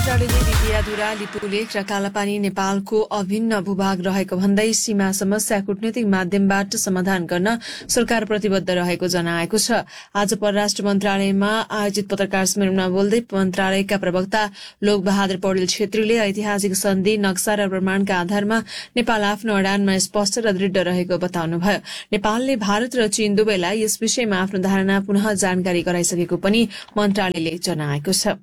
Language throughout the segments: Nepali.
मन्त्रालयले दिपियाधुरा, लिपुलेख र कालापानी नेपालको अभिन्न भूभाग रहेको भन्दै सीमा समस्या कूटनीतिक माध्यमबाट समाधान गर्न सरकार प्रतिबद्ध रहेको जनाएको छ। आज परराष्ट्र मन्त्रालयमा आयोजित पत्रकार सम्मेलनमा बोल्दै मन्त्रालयका प्रवक्ता लोकबहादुर पौडेल छेत्रीले ऐतिहासिक सन्धि, नक्सा र प्रमाणका आधारमा नेपाल आफ्नो अडानमा स्पष्ट र दृढ रहेको बताउनुभयो। नेपालले भारत र चीन दुवैलाई यस विषयमा आफ्नो धारणा पुनः जानकारी गराइसकेको पनि मन्त्रालयले जनाएको छ।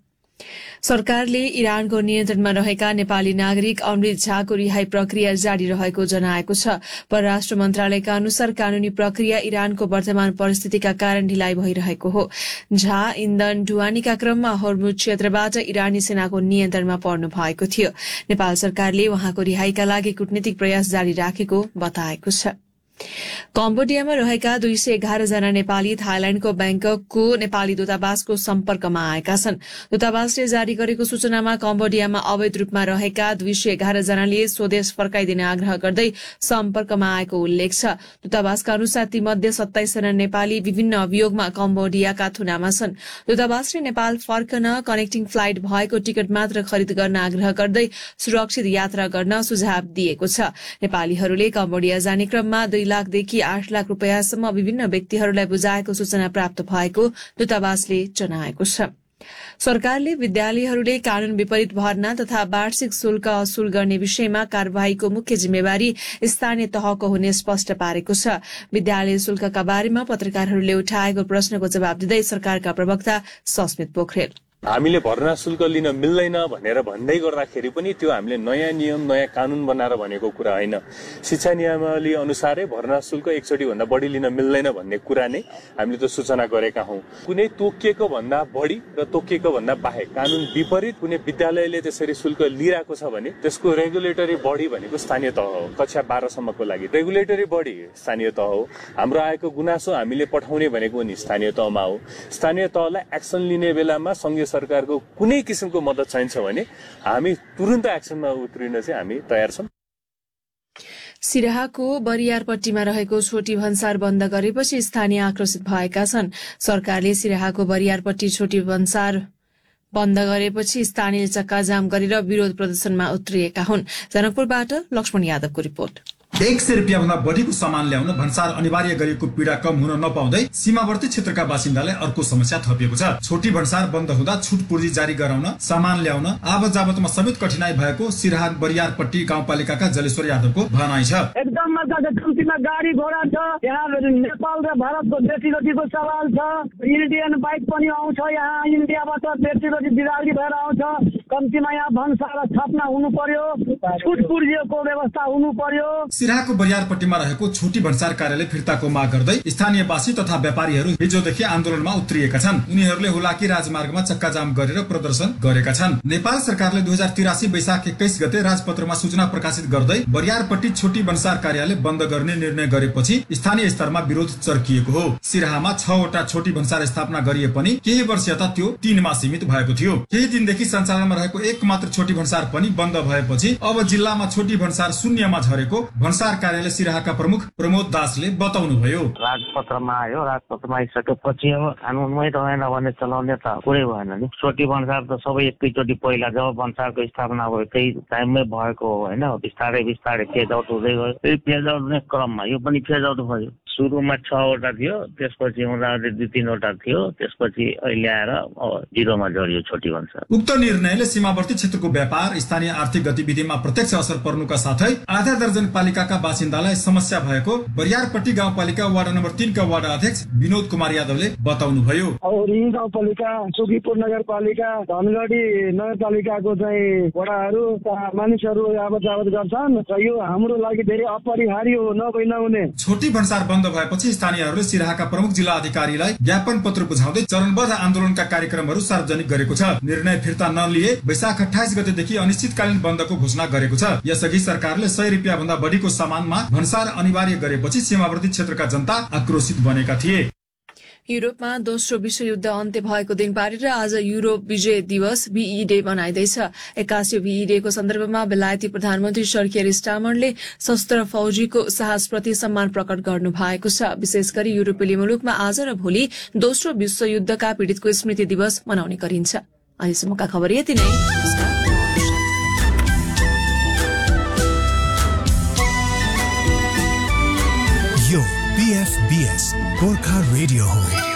सरकारले इरानको नियन्त्रणमा रहेका नेपाली नागरिक अमृत झाको रिहाई प्रक्रिया जारी रहेको जनाएको छ। परराष्ट्र मन्त्रालयका अनुसार कानूनी प्रक्रिया इरानको वर्तमान परिस्थितिका कारण ढिलाइ भइरहेको हो। झा इन्धन ढुवानीका क्रममा होर्मुज क्षेत्रबाट इरानी सेनाको नियन्त्रणमा पर्नु भएको थियो। नेपाल सरकारले उहाँको रिहाईका लागि कूटनीतिक प्रयास जारी राखेको बताएको छ। कम्बोडियामा रहेका 211 जना नेपाली थाइल्याण्डको ब्याङ्ककको नेपाली दूतावासको सम्पर्कमा आएका छन्। दूतावासले जारी गरेको सूचनामा कम्बोडियामा अवैध रूपमा रहेका 211 जनाले स्वदेश फर्काइदिन आग्रह गर्दै सम्पर्कमा आएको उल्लेख छ। दूतावासका अनुसार तीमध्ये 27 जना नेपाली विभिन्न अभियोगमा कम्बोडियाका थुनामा छन्। दूतावासले नेपाल फर्कन कनेक्टिङ फ्लाइट भएको टिकट मात्र खरिद गर्न आग्रह गर्दै सुरक्षित यात्रा गर्न सुझाव दिएको छ। नेपालीहरूले कम्बोडिया जाने क्रममा 2 लाखदेखि 8 लाख रूपियाँसम्म विभिन्न व्यक्तिहरूलाई बुझाएको सूचना प्राप्त भएको दूतावासले जनाएको छ। सरकारले विद्यालयहरूले कानून विपरीत भर्ना तथा वार्षिक शुल्क असुल गर्ने विषयमा कार्यवाहीको मुख्य जिम्मेवारी स्थानीय तहको हुने स्पष्ट पारेको छ। विद्यालय शुल्कका बारेमा पत्रकारहरूले उठाएको प्रश्नको जवाब दिँदै सरकारका प्रवक्ता सस्मित पोखरेल, हामीले भर्ना शुल्क लिन मिल्दैन भनेर भन्दै गर्दाखेरि पनि त्यो हामीले नयाँ नियम, नयाँ कानून बनाएर भनेको कुरा होइन। शिक्षा नियमावली अनुसारै भर्ना शुल्क एकचोटि भन्दा बढी लिन मिल्दैन भन्ने कुरा नै हामीले त सूचना गरेका हौं। कुनै तोकिएको भन्दा बढी र तोकिएको भन्दा बाहेक कानून विपरीत कुनै विद्यालयले त्यसरी शुल्क लिइरहेको छ भने त्यसको रेगुलेटरी बडी भनेको स्थानीय तह हो। कक्षा 12 सम्मको लागि रेगुलेटरी बडी स्थानीय तह हो। हाम्रो आएको गुनासो हामीले पठाउने भनेको नि स्थानीय तहमा हो। स्थानीय तहलाई एक्सन लिने बेलामा संघीय सरकारको कुनै किसिमको मद्दत चाहिन्छ भने हामी तुरुन्त एक्सनमा उत्रिन चाहिँ हामी तयार छौं। सिराहाको बरियारपट्टीमा रहेको छोटी भन्सार बन्द गरेपछि स्थानीय आक्रोशित भएका छन्। सरकारले सिराहाको बरियारपट्टी छोटी भन्सार बन्द गरेपछि स्थानीय चक्काजाम गरेर विरोध प्रदर्शनमा उत्रिएका हुन्। जनकपुरबाट लक्ष्मण यादवको रिपोर्ट। 100 रुपियाँभन्दा बढीको सामान ल्याउन भन्सार अनिवार्य गरेको पीडा कम हुन नपाउँदै सीमावर्ती क्षेत्रका बासिन्दालाई अर्को समस्या थपिएको छ। छोटी भन्सार बन्द हुँदा छुट पूर्जी जारी गराउन, सामान ल्याउन, आवत जावतमा समेत कठिनाई भएको सिराहा बरियारपट्टी गाउँपालिकाका जलेश्वर यादवको भनाइ छ। एकदम कम्तीमा गाडी घोडा छ। यहाँ नेपाल र भारतको बेटीबेटीको सवाल छ। इन्डियन बाइक पनि आउँछ। यहाँ इन्डियाबाट बेटीबेटी बिराली भएर आउँछ। कम्तीमा यहाँ भन्सार स्थापना हुनु पर्यो। छुट पूर्जीको व्यवस्था हुनु पर्यो। सिराहाको बरियारपट्टीमा रहेको छोटी भन्सार कार्यालय फिर्ताको माग गर्दै स्थानीयवासी तथा व्यापारीहरू हिजोदेखि आन्दोलनमा उत्रिएका छन्। उनीहरूले हुलाकी राजमार्गमा चक्काजाम गरेर प्रदर्शन गरेका छन्। नेपाल सरकारले 2083 वैशाख 21 गते राजपत्रमा सूचना प्रकाशित गर्दै बरियारपट्टी छोटी भन्सार कार्यालय बन्द गर्ने निर्णय गरेपछि स्थानीय स्तरमा विरोध चर्किएको हो। सिराहामा 6 वटा छोटी भन्सार स्थापना गरिए पनि केही वर्ष यता त्यो 3 मा सीमित भएको थियो। केही दिनदेखि सञ्चालनमा रहेको एक मात्र छोटी भन्सार पनि बन्द भएपछि अब जिल्लामा छोटी भन्सार शून्यमा झरेको भन्सार कार्यालय सिराहाका प्रमुख प्रमोद दासले बताउनुभयो। राजपत्रमा आयो। राजपत्रमा आइसकेपछि अब कानुनमै रहेन भने चलाउने त कुरै भएन नि। छोटी भन्सार त सबै एकैचोटि पहिला जब भन्सारको स्थापना भयो त्यही टाइममै भएको हो होइन। बिस्तारै बिस्तारै फेज आउट हुँदै गयो। त्यही फेज आउट हुने क्रममा यो पनि फेज आउट भयो। सुरुमा 6 वटा थियो, त्यसपछि हुँदाखेरि 2-3 वटा थियो, त्यसपछि अहिले आएर 0 मा झऱ्यो छोटी भन्सार। उक्त निर्णयले सीमावर्ती क्षेत्रको व्यापार, स्थानीय आर्थिक गतिविधिमा प्रत्यक्ष असर पर्नुका साथै आधा दर्जन पालिकाका बासिन्दालाई समस्या भएको बरियारपट्टी गाउँपालिका वार्ड नम्बर 3 का वार्ड अध्यक्ष विनोद कुमार यादवले बताउनुभयो। गाउँपालिका, सुखीपुर नगरपालिका, धनगढी नगरपालिकाको चाहिँ वडाहरू मानिसहरू आवत जावत गर्छन् र यो हाम्रो लागि धेरै अपरिहार्य हो। नहुने छोटी भन्सार बन्द भएपछि स्थानीयहरूले सिराहाका प्रमुख जिल्ला अधिकारीलाई ज्ञापन पत्र बुझाउँदै चरणबद्ध आन्दोलनका कार्यक्रमहरू सार्वजनिक गरेको छ। निर्णय फिर्ता नलिए वैशाख 28 गतेदेखि अनिश्चितकालीन बन्दको घोषणा गरेको छ। यसअघि सरकारले 100 रुपियाँ भन्दा बढीको सामानमा भन्सार अनिवार्य गरेपछि सीमावर्ती क्षेत्रका जनता आक्रोशित बनेका थिए। युरोपमा दोस्रो विश्वयुद्ध अन्त्य भएको दिन पारेर आज युरोप विजय दिवस VE डे मनाइँदैछ। 81 VE डे को सन्दर्भमा बेलायती प्रधानमन्त्री सर कियर स्टामरले सशस्त्र फौजीको साहसप्रति सम्मान प्रकट गर्नु भएको छ। विशेष गरी युरोपेली मुलुकमा आज र भोलि दोस्रो विश्वयुद्धका पीड़ितको स्मृति दिवस मनाउने गरिन्छ। अहिलेसम्मका खबर यति नै। यो PFBS गोर्खा रेडियो हो।